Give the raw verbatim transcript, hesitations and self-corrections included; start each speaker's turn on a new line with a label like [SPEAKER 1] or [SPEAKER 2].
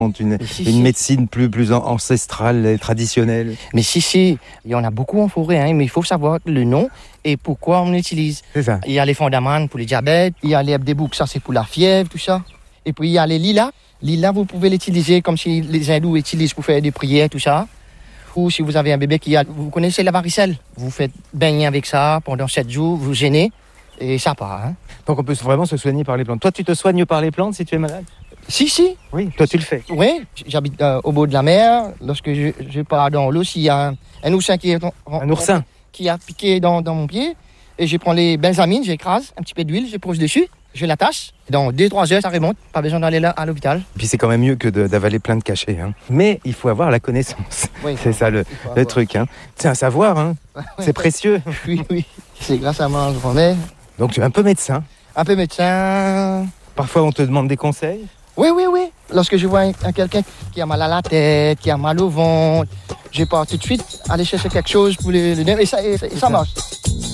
[SPEAKER 1] Une,
[SPEAKER 2] si,
[SPEAKER 1] une
[SPEAKER 2] si.
[SPEAKER 1] médecine plus, plus ancestrale et traditionnelle.
[SPEAKER 2] Mais si, si, il y en a beaucoup en forêt, hein, mais il faut savoir le nom et pourquoi on l'utilise.
[SPEAKER 1] C'est ça.
[SPEAKER 2] Il y a les fondamentaux pour les diabètes, il y a les abdébouks, ça c'est pour la fièvre, tout ça. Et puis il y a les lilas. Lilas, vous pouvez l'utiliser comme si les hindous utilisent pour faire des prières, tout ça. Ou si vous avez un bébé qui a... Vous connaissez la varicelle? Vous faites baigner avec ça pendant sept jours, vous gênez et ça part. Hein.
[SPEAKER 1] Donc on peut vraiment se soigner par les plantes. Toi, tu te soignes par les plantes si tu es malade?
[SPEAKER 2] Si, si.
[SPEAKER 1] Oui, toi tu le fais.
[SPEAKER 2] Oui, j'habite euh, au bord de la mer. Lorsque je, je pars dans l'eau, s'il y a un, un oursin qui est...
[SPEAKER 1] Un oursin
[SPEAKER 2] qui a piqué dans, dans mon pied, et je prends les benzamines, j'écrase, un petit peu d'huile, je pose dessus, je l'attache. Dans deux trois heures, ça remonte. Pas besoin d'aller là à l'hôpital.
[SPEAKER 1] Et puis c'est quand même mieux que de, d'avaler plein de cachets. Hein. Mais il faut avoir la connaissance.
[SPEAKER 2] Oui,
[SPEAKER 1] c'est ça le, le truc. Hein. C'est un savoir. Hein.
[SPEAKER 2] Ouais.
[SPEAKER 1] C'est précieux.
[SPEAKER 2] Oui, oui. C'est grâce à ma grand-mère.
[SPEAKER 1] Donc tu es un peu médecin.
[SPEAKER 2] Un peu médecin.
[SPEAKER 1] Parfois on te demande des conseils.
[SPEAKER 2] Oui, oui, oui. Lorsque je vois un, un quelqu'un qui a mal à la tête, qui a mal au ventre, je pars tout de suite aller chercher quelque chose pour le, le nerf et ça, et, et ça marche.